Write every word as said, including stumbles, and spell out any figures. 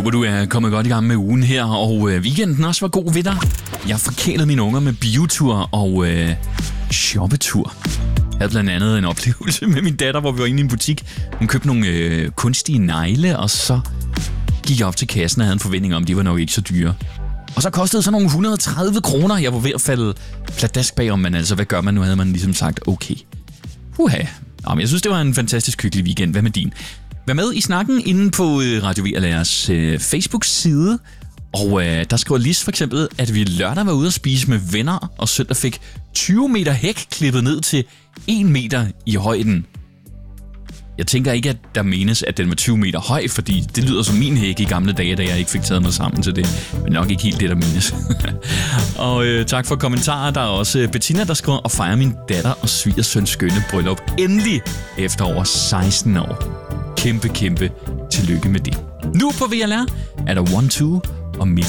håber, du er kommet godt i gang med ugen her, og øh, weekenden også var god ved dig. Jeg forkælede mine unger med biotur og øh, shoppetur. Jeg havde blandt andet en oplevelse med min datter, hvor vi var inde i en butik. Hun købte nogle øh, kunstige negle, og så gik jeg op til kassen og havde en forventning om, at de var nok ikke så dyre. Og så kostede det så nogle et hundrede og tredive kroner. Jeg var ved at falde pladask bagom, men altså, hvad gør man nu? Havde man ligesom sagt, okay. Uha. Nå, men jeg synes, det var en fantastisk hyggelig weekend. Hvad med din? Vær med i snakken inde på Radio V L R's øh, Facebook-side. Og øh, der skriver Lis for eksempel, at vi lørdag var ude at spise med venner, og søndag fik tyve meter hæk klippet ned til en meter i højden. Jeg tænker ikke, at der menes, at den var tyve meter høj, fordi det lyder som min hæk i gamle dage, da jeg ikke fik taget mig sammen til det. Men nok ikke helt det, der menes. og øh, tak for kommentarer. Der er også Bettina, der skriver og fejrer min datter og svigersøns skønne bryllup. Endelig efter over seksten år. Kæmpe, kæmpe tillykke med det. Nu på V L R er der One Two og Mille